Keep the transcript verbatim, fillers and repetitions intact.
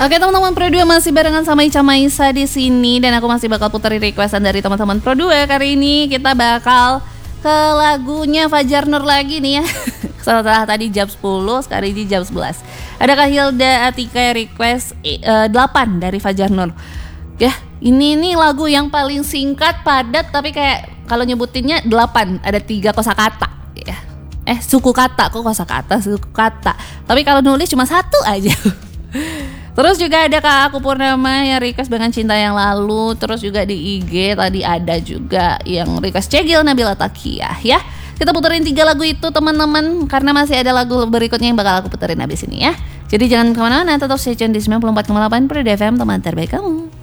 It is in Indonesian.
Oke teman-teman Pro dua masih barengan sama Ica Maisa di sini dan aku masih bakal puterin requestan dari teman-teman Pro dua. Kali ini kita bakal ke lagunya Fajar Nur lagi nih ya. Setelah tadi jam sepuluh, sekarang ini jam sebelas. Adakah Hilda Atika yang request uh, delapan dari Fajar Nur? Ya, ini nih lagu yang paling singkat, padat, tapi kayak kalau nyebutinnya delapan, ada tiga kosakata ya. Eh, suku kata, kok kosakata, suku kata. Tapi kalau nulis cuma satu aja. Terus juga ada Kak Aku Purnama yang request dengan Cinta Yang Lalu. Terus juga di I G tadi ada juga yang request Cegil Nabila Takiyah ya. Kita puterin tiga lagu itu teman-teman, karena masih ada lagu berikutnya yang bakal aku puterin abis ini ya. Jadi jangan kemana-mana, tetap stay tune di sembilan puluh empat koma delapan Pro F M, teman terbaik kamu.